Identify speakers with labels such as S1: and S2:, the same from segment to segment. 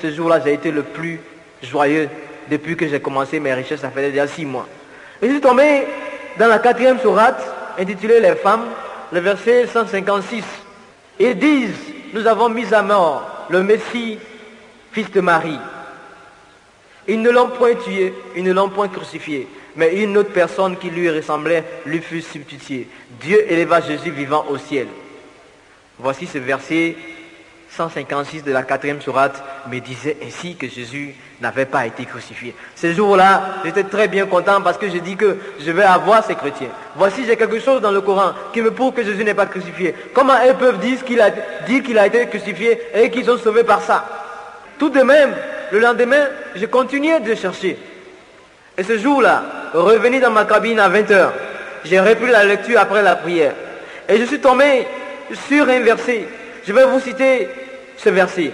S1: Ce jour-là, j'ai été le plus joyeux depuis que j'ai commencé mes recherches, ça fait déjà 6 mois. Et je suis tombé dans la 4e sourate, intitulée Les femmes, le verset 156. Ils disent, nous avons mis à mort le Messie, fils de Marie. Ils ne l'ont point tué, ils ne l'ont point crucifié, mais une autre personne qui lui ressemblait lui fut substituée. Dieu éleva Jésus vivant au ciel. Voici ce verset 156 de la 4e sourate me disait ainsi que Jésus n'avait pas été crucifié. Ce jour-là, j'étais très bien content parce que je dis que je vais avoir ces chrétiens. Voici, j'ai quelque chose dans le Coran qui me prouve que Jésus n'est pas crucifié. Comment eux peuvent dire qu'il a été crucifié et qu'ils sont sauvés par ça? Tout de même, le lendemain, je continuais de chercher. Et ce jour-là, revenu dans ma cabine à 20h, j'ai repris la lecture après la prière. Et je suis tombé sur un verset. Je vais vous citer ce verset.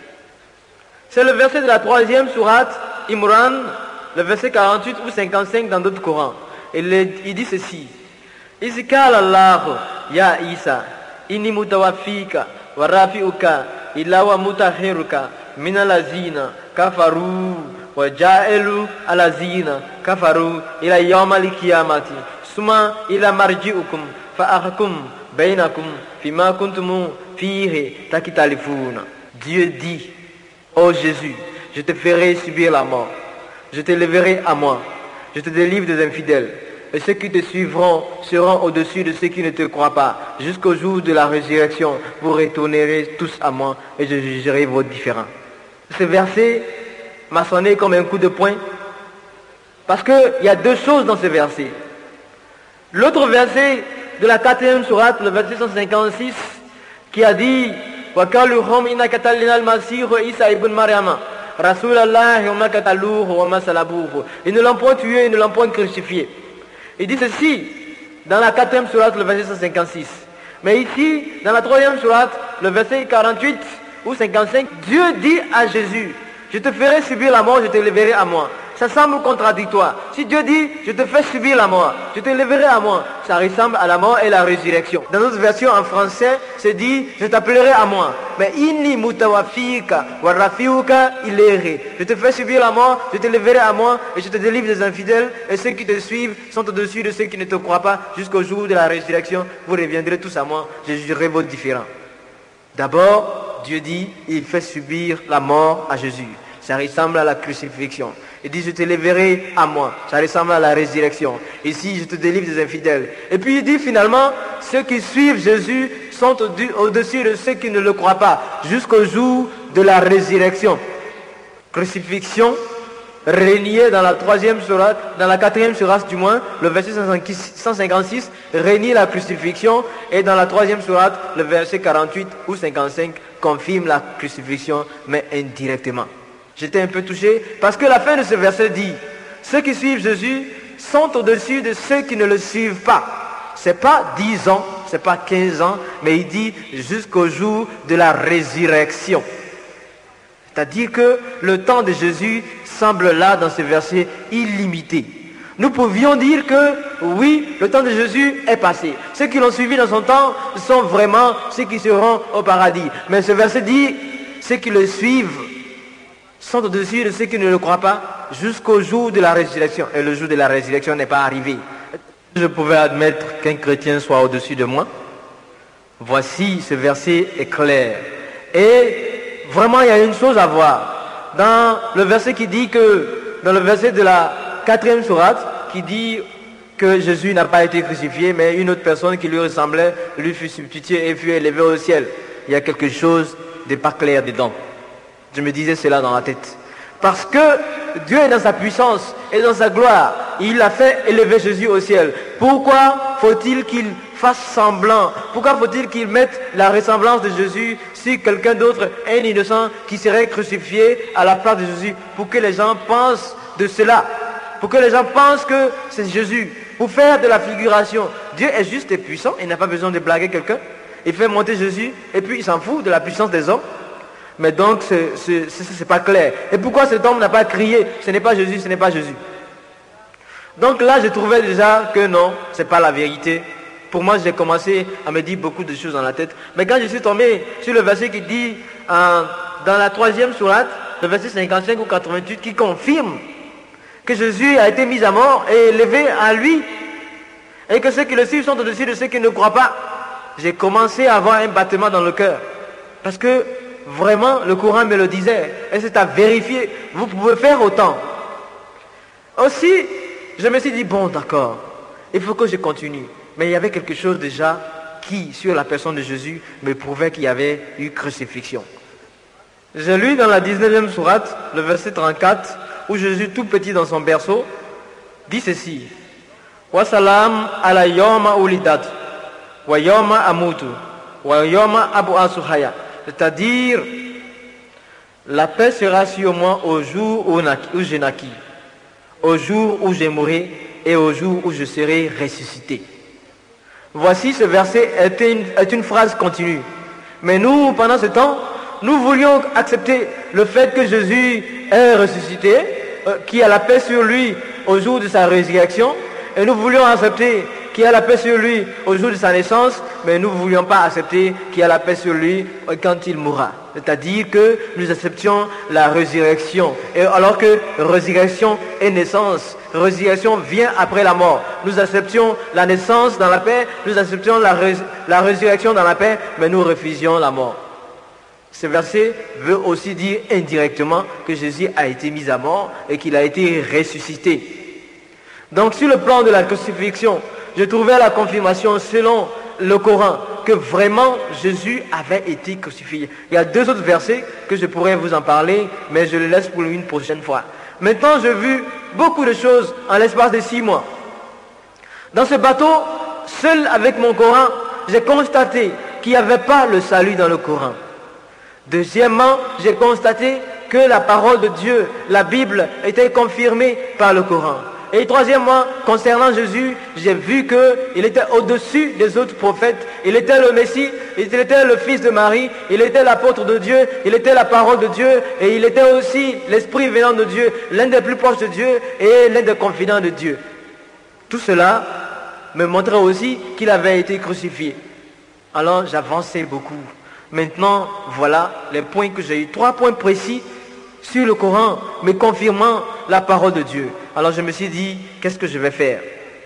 S1: C'est le verset de la 3e sourate, Imran, le verset 48 ou 55 dans d'autres Corans. Il dit ceci. Izikal Allah, ya Isa, inni mutawafika, wa rafi'uka, illa wa mutahiruka, min alazina, kafaru, wa ja'elu alazina, kafaru, ila yawmal qiyamati, suma ila marji'ukum, fa'ahakum, bainakum, fima kuntumu, fihi, takitalifuna. Dieu dit, ô Jésus, je te ferai subir la mort, je te leverai à moi, je te délivre des infidèles, et ceux qui te suivront seront au-dessus de ceux qui ne te croient pas. Jusqu'au jour de la résurrection, vous retournerez tous à moi et je jugerai vos différends. Ce verset m'a sonné comme un coup de poing, parce qu'il y a deux choses dans ce verset. L'autre verset de la 4e sourate, le verset 156, qui a dit وَقَالُهُمْ إِنَّ كَتَلِنَا الْمَسِيحُ عِيسَى ابْنَ مَرْيَمَ رَسُولَ اللَّهِ وَمَا قَتَلُوهُ وَمَا صَلَبُوهُ. Ils ne l'ont point tué, ils ne l'ont point crucifié. Il dit ceci dans la 4e sourate, le verset 156. Mais ici, dans la 3e sourate, le verset 48 ou 55, Dieu dit à Jésus, je te ferai subir la mort, je te leverai à moi. Ça semble contradictoire. Si Dieu dit, je te fais subir la mort, je te leverai à moi, ça ressemble à la mort et la résurrection. Dans notre version en français, c'est dit, je t'appellerai à moi. Mais inni mutawafika wa rafiuka ilere. Je te fais subir la mort, je te leverai à moi et je te délivre des infidèles et ceux qui te suivent sont au-dessus de ceux qui ne te croient pas jusqu'au jour de la résurrection. Vous reviendrez tous à moi, je jugerai vos différends. D'abord, Dieu dit, il fait subir la mort à Jésus. Ça ressemble à la crucifixion. Il dit, je te leverai à moi. Ça ressemble à la résurrection. Ici, je te délivre des infidèles. Et puis il dit finalement, ceux qui suivent Jésus sont au-dessus de ceux qui ne le croient pas, jusqu'au jour de la résurrection. Crucifixion, reniée dans la 3e sourate, dans la 4e sourate du moins, le verset 156, renie la crucifixion, et dans la 3e sourate, le verset 48 ou 55, confirme la crucifixion, mais indirectement. J'étais un peu touché parce que la fin de ce verset dit, ceux qui suivent Jésus sont au-dessus de ceux qui ne le suivent pas. C'est pas 10 ans, c'est pas 15 ans, mais il dit jusqu'au jour de la résurrection. C'est-à-dire que le temps de Jésus semble là dans ce verset illimité. Nous pouvions dire que oui, le temps de Jésus est passé. Ceux qui l'ont suivi dans son temps sont vraiment ceux qui seront au paradis. Mais ce verset dit, ceux qui le suivent sont au-dessus de ceux qui ne le croient pas jusqu'au jour de la résurrection. Et le jour de la résurrection n'est pas arrivé. Je pouvais admettre qu'un chrétien soit au-dessus de moi. Voici, ce verset est clair. Et vraiment, il y a une chose à voir. Dans le verset qui dit que, dans le verset de la 4e sourate, qui dit que Jésus n'a pas été crucifié, mais une autre personne qui lui ressemblait, lui fut substituée et fut élevée au ciel. Il y a quelque chose de pas clair dedans. Je me disais cela dans la tête. Parce que Dieu est dans sa puissance et dans sa gloire. Il a fait élever Jésus au ciel. Pourquoi faut-il qu'il fasse semblant? Pourquoi faut-il qu'il mette la ressemblance de Jésus sur quelqu'un d'autre, un innocent qui serait crucifié à la place de Jésus? Pour que les gens pensent de cela. Pour que les gens pensent que c'est Jésus. Pour faire de la figuration. Dieu est juste et puissant. Il n'a pas besoin de blaguer quelqu'un. Il fait monter Jésus et puis il s'en fout de la puissance des hommes. Mais donc, c'est pas clair. Et pourquoi cet homme n'a pas crié, ce n'est pas Jésus, ce n'est pas Jésus? Donc là, je trouvais déjà que non, c'est pas la vérité. Pour moi, j'ai commencé à me dire beaucoup de choses dans la tête. Mais quand je suis tombé sur le verset qui dit, dans la 3e sourate, le verset 55 ou 88, qui confirme que Jésus a été mis à mort et élevé à lui, et que ceux qui le suivent sont au-dessus de ceux qui ne croient pas. J'ai commencé à avoir un battement dans le cœur, parce que vraiment le Coran me le disait, et c'est à vérifier. Vous pouvez faire autant. Aussi, je me suis dit, bon d'accord, il faut que je continue. Mais il y avait quelque chose déjà qui, sur la personne de Jésus, me prouvait qu'il y avait eu crucifixion. J'ai lu dans la 19e sourate, le verset 34, où Jésus, tout petit dans son berceau, dit ceci. Wa salam ala yawma ulidat, wa yawma amutu, wa yawma abu'asuhaya. C'est-à-dire, la paix sera sur moi au jour où je naquis, au jour où je mourrai et au jour où je serai ressuscité. Voici, ce verset est une phrase continue. Mais nous, pendant ce temps, nous voulions accepter le fait que Jésus est ressuscité, qu'il y a la paix sur lui au jour de sa résurrection, et nous voulions accepter qu'il y a la paix sur lui au jour de sa naissance, mais nous ne voulions pas accepter qu'il y a la paix sur lui quand il mourra. C'est-à-dire que nous acceptions la résurrection. Et alors que résurrection et naissance, résurrection vient après la mort. Nous acceptions la naissance dans la paix, nous acceptions la résurrection dans la paix, mais nous refusions la mort. Ce verset veut aussi dire indirectement que Jésus a été mis à mort et qu'il a été ressuscité. Donc sur le plan de la crucifixion, je trouvais la confirmation selon le Coran que vraiment Jésus avait été crucifié. Il y a deux autres versets que je pourrais vous en parler, mais je les laisse pour une prochaine fois. Maintenant, j'ai vu beaucoup de choses en l'espace de 6 mois. Dans ce bateau, seul avec mon Coran, j'ai constaté qu'il n'y avait pas le salut dans le Coran. Deuxièmement, j'ai constaté que la parole de Dieu, la Bible, était confirmée par le Coran. Et troisièmement, concernant Jésus, j'ai vu qu'il était au-dessus des autres prophètes. Il était le Messie, il était le fils de Marie, il était l'apôtre de Dieu, il était la parole de Dieu, et il était aussi l'esprit venant de Dieu, l'un des plus proches de Dieu et l'un des confidents de Dieu. Tout cela me montrait aussi qu'il avait été crucifié. Alors j'avançais beaucoup. Maintenant, voilà les points que j'ai eu. 3 points précis sur le Coran, mais confirmant la parole de Dieu. Alors je me suis dit, qu'est-ce que je vais faire?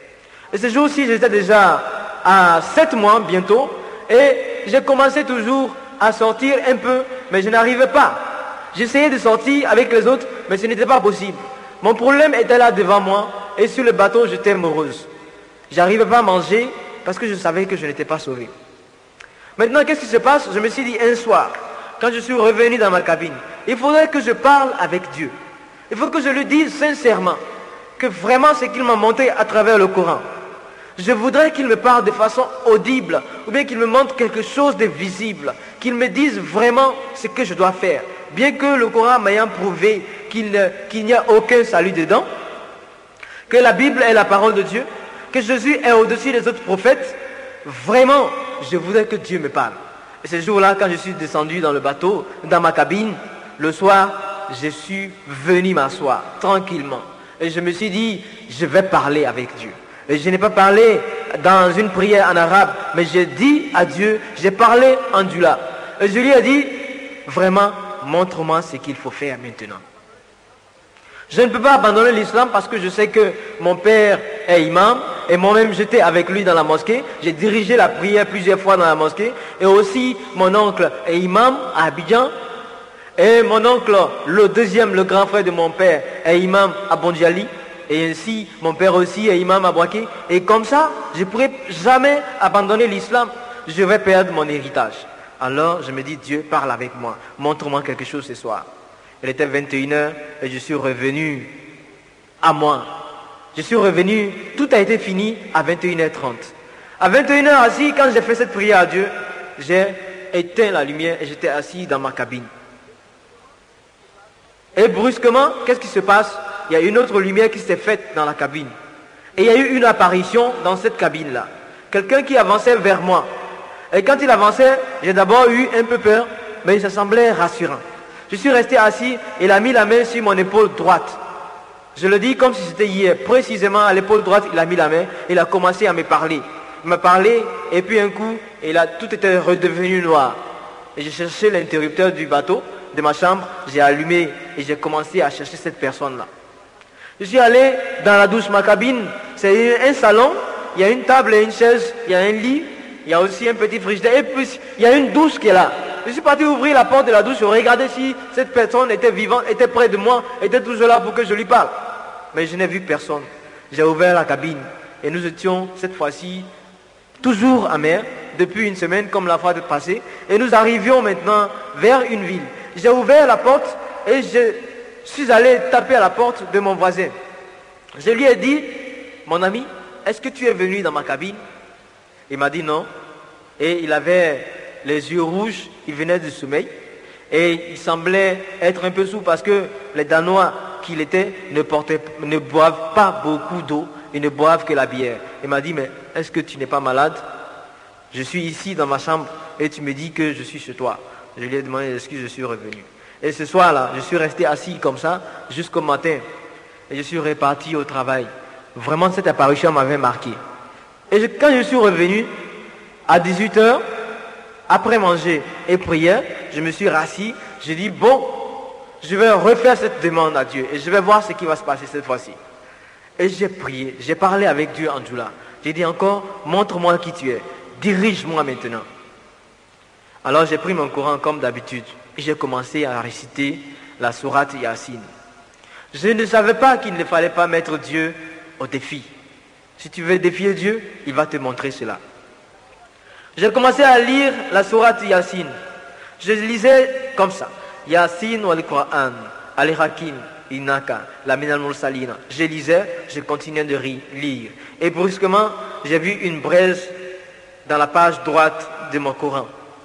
S1: Et ce jour-ci, j'étais déjà à 7 mois bientôt, et j'ai commencé toujours à sortir un peu, mais je n'arrivais pas. J'essayais de sortir avec les autres, mais ce n'était pas possible. Mon problème était là devant moi, et sur le bateau, j'étais morose. J'arrivais pas à manger, parce que je savais que je n'étais pas sauvé. Maintenant, qu'est-ce qui se passe? Je me suis dit, un soir, quand je suis revenu dans ma cabine, il faudrait que je parle avec Dieu. Il faut que je lui dise sincèrement que vraiment ce qu'il m'a montré à travers le Coran. Je voudrais qu'il me parle de façon audible, ou bien qu'il me montre quelque chose de visible, qu'il me dise vraiment ce que je dois faire. Bien que le Coran m'ayant prouvé qu'il n'y a aucun salut dedans, que la Bible est la parole de Dieu, que Jésus est au-dessus des autres prophètes, vraiment, je voudrais que Dieu me parle. Et ce jour-là, quand je suis descendu dans le bateau, dans ma cabine, le soir, je suis venu m'asseoir tranquillement. Et je me suis dit, je vais parler avec Dieu. Et je n'ai pas parlé dans une prière en arabe, mais j'ai dit à Dieu, j'ai parlé en dula. Et je lui ai dit, vraiment, montre-moi ce qu'il faut faire maintenant. Je ne peux pas abandonner l'islam parce que je sais que mon père est imam et moi-même j'étais avec lui dans la mosquée. J'ai dirigé la prière plusieurs fois dans la mosquée. Et aussi mon oncle est imam à Abidjan. Et mon oncle, le deuxième, le grand frère de mon père, est imam à Bondjali. Et ainsi, mon père aussi est imam à Boaké. Et comme ça, je ne pourrai jamais abandonner l'islam. Je vais perdre mon héritage. Alors je me dis, Dieu, parle avec moi. Montre-moi quelque chose ce soir. Il était 21h et je suis revenu à moi. Je suis revenu, tout a été fini à 21h30. À 21h assis, quand j'ai fait cette prière à Dieu, j'ai éteint la lumière et j'étais assis dans ma cabine. Et brusquement, qu'est-ce qui se passe? Il y a une autre lumière qui s'est faite dans la cabine. Et il y a eu une apparition dans cette cabine-là. Quelqu'un qui avançait vers moi. Et quand il avançait, j'ai d'abord eu un peu peur, mais ça semblait rassurant. Je suis resté assis, et il a mis la main sur mon épaule droite. Je le dis comme si c'était hier. Précisément à l'épaule droite, il a mis la main, il a commencé à me parler. Il m'a parlé, et puis un coup, tout était redevenu noir. Et j'ai cherché l'interrupteur du bateau, de ma chambre, j'ai allumé et j'ai commencé à chercher cette personne-là. Je suis allé dans la douche, ma cabine, c'est un salon, il y a une table et une chaise, il y a un lit, il y a aussi un petit frigidaire, et puis il y a une douche qui est là. Je suis parti ouvrir la porte de la douche, je regardais si cette personne était vivante, était près de moi, était toujours là pour que je lui parle. Mais je n'ai vu personne. J'ai ouvert la cabine et nous étions cette fois-ci toujours amers, depuis une semaine comme la fois passée, et nous arrivions maintenant vers une ville. J'ai ouvert la porte et je suis allé taper à la porte de mon voisin. Je lui ai dit, mon ami, est-ce que tu es venu dans ma cabine? Il m'a dit non. Et il avait les yeux rouges, il venait du sommeil. Et il semblait être un peu sourd parce que les Danois qu'il était ne boivent pas beaucoup d'eau, ils ne boivent que la bière. Il m'a dit, mais est-ce que tu n'es pas malade? Je suis ici dans ma chambre et tu me dis que je suis chez toi. Je lui ai demandé l'excuse, je suis revenu. Et ce soir-là, je suis resté assis comme ça jusqu'au matin. Et je suis reparti au travail. Vraiment, cette apparition m'avait marqué. Et quand je suis revenu, à 18h, après manger et prière, je me suis rassis. J'ai dit, bon, je vais refaire cette demande à Dieu. Et je vais voir ce qui va se passer cette fois-ci. Et j'ai prié, j'ai parlé avec Dieu en Djoula. J'ai dit encore, montre-moi qui tu es. Dirige-moi maintenant. Alors j'ai pris mon Coran comme d'habitude. Et j'ai commencé à réciter la sourate Yassine. Je ne savais pas qu'il ne fallait pas mettre Dieu au défi. Si tu veux défier Dieu, il va te montrer cela. J'ai commencé à lire la sourate Yassine. Je lisais comme ça. Yassine wal Qur'an, al-Hakim, Inaka, la minal mursalina. Je lisais, je continuais de lire. Et brusquement, j'ai vu une braise dans la page droite de mon Coran.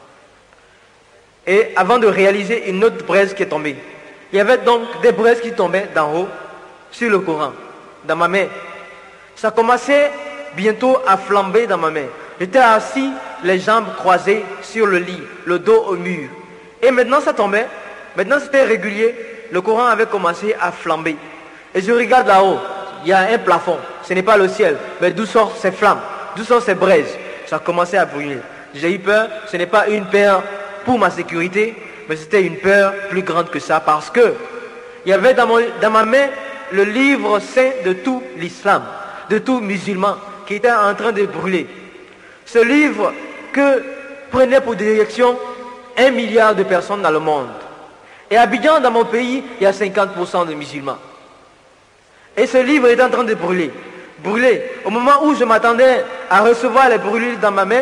S1: Et avant de réaliser une autre braise qui est tombée, il y avait donc des braises qui tombaient d'en haut sur le Coran, dans ma main. Ça commençait bientôt à flamber dans ma main. J'étais assis, les jambes croisées sur le lit, le dos au mur. Et maintenant ça tombait, maintenant c'était régulier, le Coran avait commencé à flamber. Et je regarde là-haut, il y a un plafond, ce n'est pas le ciel, mais d'où sortent ces flammes, d'où sortent ces braises. Ça commençait à brûler. J'ai eu peur, ce n'est pas une peur pour ma sécurité, mais c'était une peur plus grande que ça, parce que il y avait dans ma main le livre saint de tout l'islam, de tout musulman, qui était en train de brûler. Ce livre que prenait pour direction 1 milliard de personnes dans le monde. Et à Abidjan, dans mon pays, il y a 50% de musulmans. Et ce livre est en train de brûler. Brûler. Au moment où je m'attendais à recevoir les brûlures dans ma main,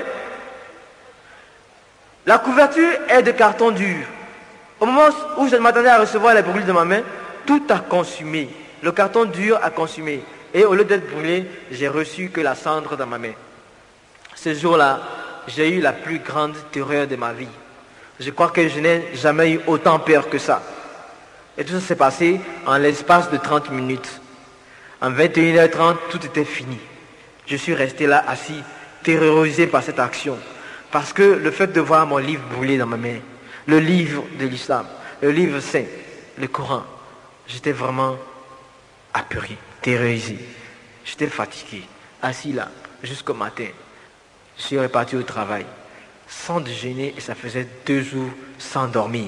S1: la couverture est de carton dur. Au moment où je m'attendais à recevoir les brûlures de ma main, tout a consumé. Le carton dur a consumé. Et au lieu d'être brûlé, j'ai reçu que la cendre dans ma main. Ce jour-là, j'ai eu la plus grande terreur de ma vie. Je crois que je n'ai jamais eu autant peur que ça. Et tout ça s'est passé en l'espace de 30 minutes. En 21h30, tout était fini. Je suis resté là assis, terrorisé par cette action. Parce que le fait de voir mon livre brûler dans ma main, le livre de l'islam, le livre saint, le Coran, j'étais vraiment apeuré, terrorisé. J'étais fatigué, assis là, jusqu'au matin. Je suis reparti au travail, sans déjeuner, et ça faisait 2 jours sans dormir.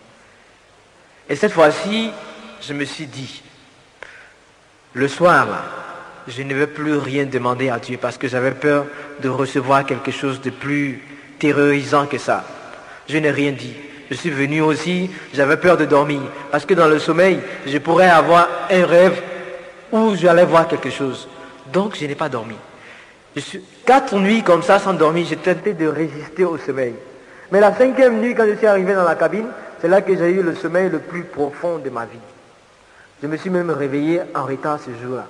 S1: Et cette fois-ci, je me suis dit, le soir là, je ne vais plus rien demander à Dieu parce que j'avais peur de recevoir quelque chose de plus terrorisant que ça. Je n'ai rien dit. Je suis venu aussi, j'avais peur de dormir parce que dans le sommeil, je pourrais avoir un rêve où j'allais voir quelque chose. Donc je n'ai pas dormi. 4 nuits comme ça sans dormir, j'ai tenté de résister au sommeil. Mais la 5e nuit, quand je suis arrivé dans la cabine, c'est là que j'ai eu le sommeil le plus profond de ma vie. Je me suis même réveillé en retard ce jour-là.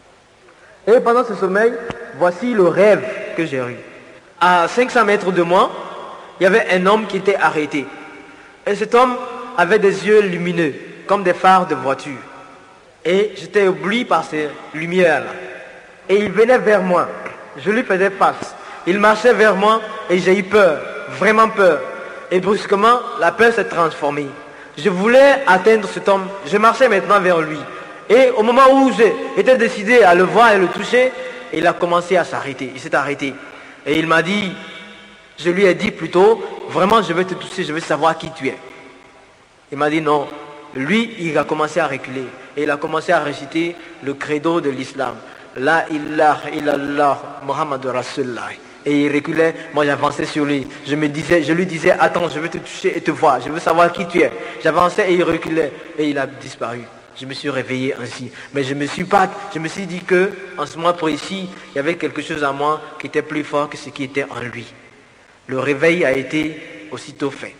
S1: Et pendant ce sommeil, voici le rêve que j'ai eu. À 500 mètres de moi, il y avait un homme qui était arrêté. Et cet homme avait des yeux lumineux, comme des phares de voiture. Et j'étais ébloui par ces lumières-là. Et il venait vers moi. Je lui faisais face. Il marchait vers moi et j'ai eu peur, vraiment peur. Et brusquement, la peur s'est transformée. Je voulais atteindre cet homme. Je marchais maintenant vers lui. Et au moment où j'étais décidé à le voir et le toucher, il a commencé à s'arrêter. Il s'est arrêté. Et il m'a dit, je lui ai dit plutôt, vraiment je veux te toucher, je veux savoir qui tu es. Il m'a dit non. Lui, il a commencé à reculer. Et il a commencé à réciter le credo de l'islam. La ilaha illallah Muhammad Rasulullah. Et il reculait, moi j'avançais sur lui. Je lui disais, attends, je veux te toucher et te voir. Je veux savoir qui tu es. J'avançais et il reculait. Et il a disparu. Je me suis réveillé ainsi. Mais je me suis dit que, en ce moment précis, il y avait quelque chose en moi qui était plus fort que ce qui était en lui. Le réveil a été aussitôt fait.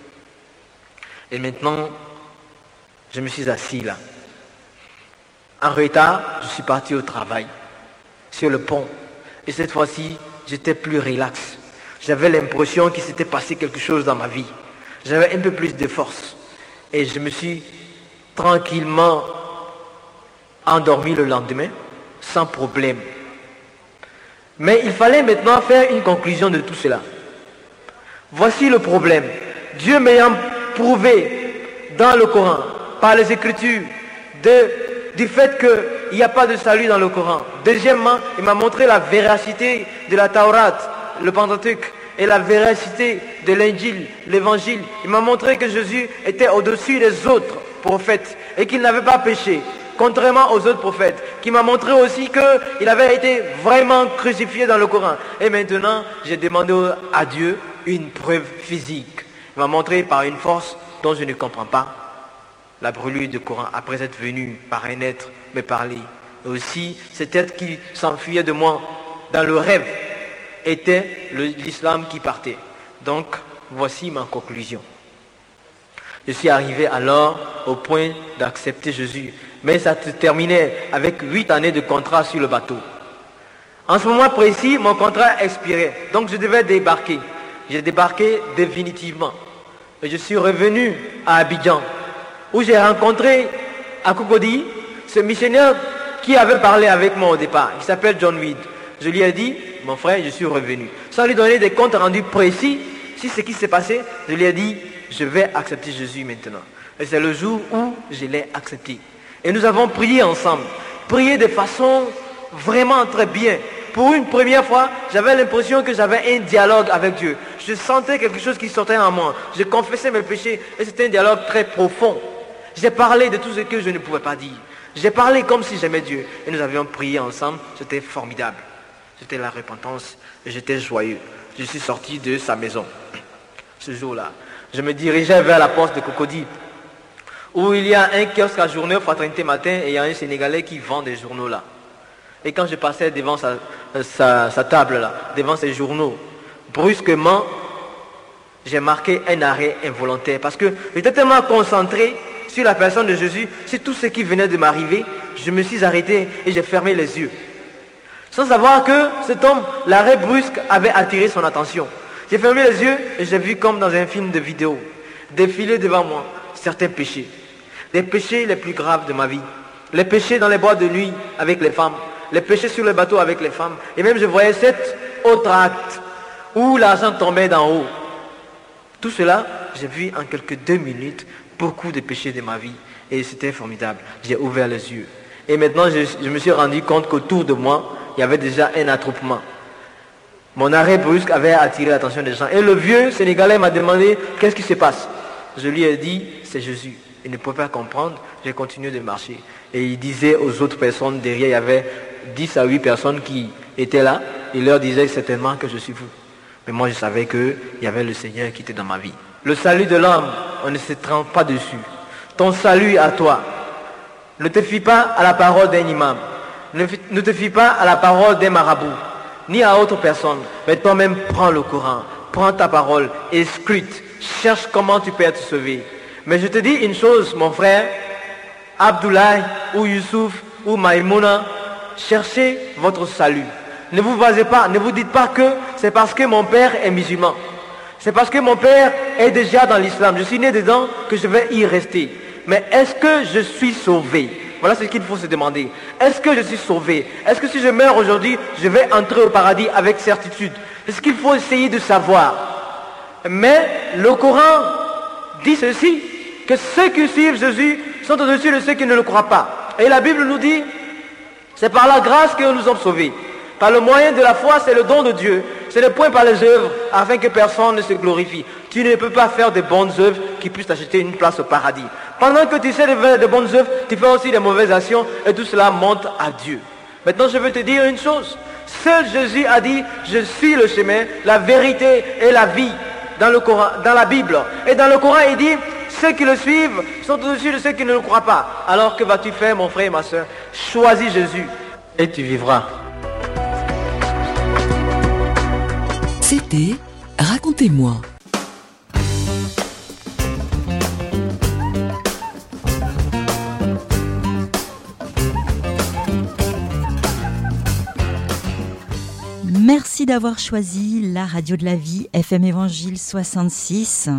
S1: Et maintenant, je me suis assis là. En retard, je suis parti au travail, sur le pont. Et cette fois-ci, j'étais plus relax. J'avais l'impression qu'il s'était passé quelque chose dans ma vie. J'avais un peu plus de force. Et je me suis tranquillement endormi le lendemain, sans problème. Mais il fallait maintenant faire une conclusion de tout cela. Voici le problème. Dieu m'ayant prouvé dans le Coran, par les Écritures, du fait qu'il n'y a pas de salut dans le Coran. Deuxièmement, il m'a montré la véracité de la Taurat, le Pentateuque, et la véracité de l'Injil, l'Évangile. Il m'a montré que Jésus était au-dessus des autres prophètes et qu'il n'avait pas péché, contrairement aux autres prophètes. Qui m'a montré aussi qu'il avait été vraiment crucifié dans le Coran. Et maintenant, j'ai demandé à Dieu une preuve physique. Il m'a montré par une force dont je ne comprends pas la brûlure du Coran après être venu par un être me parler. Et aussi, cet être qui s'enfuyait de moi dans le rêve était l'islam qui partait. Donc, voici ma conclusion. Je suis arrivé alors au point d'accepter Jésus. Mais ça se terminait avec 8 années de contrat sur le bateau. En ce moment précis, mon contrat expirait. Donc je devais débarquer. J'ai débarqué définitivement. Et je suis revenu à Abidjan, où j'ai rencontré à Cocody ce missionnaire qui avait parlé avec moi au départ. Il s'appelle John Weed. Je lui ai dit, mon frère, je suis revenu. Sans lui donner des comptes rendus précis, si ce qui s'est passé, je lui ai dit, je vais accepter Jésus maintenant. Et c'est le jour où je l'ai accepté. Et nous avons prié ensemble. Prié de façon vraiment très bien. Pour une première fois, j'avais l'impression que j'avais un dialogue avec Dieu. Je sentais quelque chose qui sortait en moi. Je confessais mes péchés et c'était un dialogue très profond. J'ai parlé de tout ce que je ne pouvais pas dire. J'ai parlé comme si j'aimais Dieu. Et nous avions prié ensemble. C'était formidable. C'était la repentance et j'étais joyeux. Je suis sorti de sa maison ce jour-là. Je me dirigeais vers la porte de Cocody, où il y a un kiosque à journaux, Fraternité Matin, et il y a un Sénégalais qui vend des journaux là. Et quand je passais devant sa table là, devant ses journaux, brusquement, j'ai marqué un arrêt involontaire. Parce que j'étais tellement concentré sur la personne de Jésus, sur tout ce qui venait de m'arriver, je me suis arrêté et j'ai fermé les yeux. Sans savoir que cet homme, l'arrêt brusque, avait attiré son attention. J'ai fermé les yeux et j'ai vu comme dans un film de vidéo, défiler devant moi certains péchés. Les péchés les plus graves de ma vie. Les péchés dans les boîtes de nuit avec les femmes. Les péchés sur le bateau avec les femmes. Et même je voyais 7 autres actes où l'argent tombait d'en haut. Tout cela, j'ai vu en quelques 2 minutes beaucoup de péchés de ma vie. Et c'était formidable. J'ai ouvert les yeux. Et maintenant, je me suis rendu compte qu'autour de moi, il y avait déjà un attroupement. Mon arrêt brusque avait attiré l'attention des gens. Et le vieux Sénégalais m'a demandé, qu'est-ce qui se passe? Je lui ai dit, c'est Jésus. Il ne pouvait pas comprendre. J'ai continué de marcher. Et il disait aux autres personnes derrière, il y avait 10 à 8 personnes qui étaient là. Il leur disait certainement que je suis fou. Mais moi, je savais qu'il y avait le Seigneur qui était dans ma vie. Le salut de l'homme, on ne se trompe pas dessus. Ton salut à toi. Ne te fie pas à la parole d'un imam. Ne te fie pas à la parole d'un marabout, ni à autre personne. Mais toi-même, prends le Coran. Prends ta parole et scrute. Cherche comment tu peux être sauvé. Mais je te dis une chose, mon frère, Abdoulaye ou Youssouf ou Maïmouna, cherchez votre salut. Ne vous basez pas, ne vous dites pas que c'est parce que mon père est musulman. C'est parce que mon père est déjà dans l'islam. Je suis né dedans que je vais y rester. Mais est-ce que je suis sauvé? Voilà ce qu'il faut se demander. Est-ce que je suis sauvé? Est-ce que si je meurs aujourd'hui, je vais entrer au paradis avec certitude? C'est ce qu'il faut essayer de savoir. Mais le Coran dit ceci, que ceux qui suivent Jésus sont au-dessus de ceux qui ne le croient pas. Et la Bible nous dit, c'est par la grâce que nous sommes sauvés. Par le moyen de la foi, c'est le don de Dieu. Ce n'est point par les œuvres, afin que personne ne se glorifie. Tu ne peux pas faire de bonnes œuvres qui puissent t'acheter une place au paradis. Pendant que tu sais de faire de bonnes œuvres, tu fais aussi des mauvaises actions et tout cela monte à Dieu. Maintenant, je veux te dire une chose. Seul Jésus a dit, je suis le chemin, la vérité et la vie dans le Coran, dans la Bible. Et dans le Coran, il dit, ceux qui le suivent sont au-dessus de ceux qui ne le croient pas. Alors que vas-tu faire, mon frère et ma soeur? Choisis Jésus et tu vivras.
S2: C'était Racontez-moi.
S3: Merci d'avoir choisi la radio de la vie, FM Évangile 66.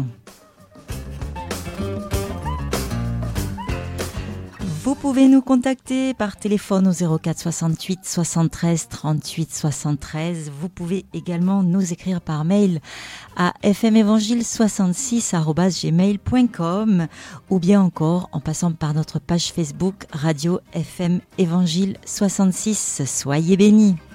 S3: Vous pouvez nous contacter par téléphone au 04 68 73 38 73. Vous pouvez également nous écrire par mail à fmevangile66@gmail.com ou bien encore en passant par notre page Facebook Radio FM Évangile 66. Soyez bénis.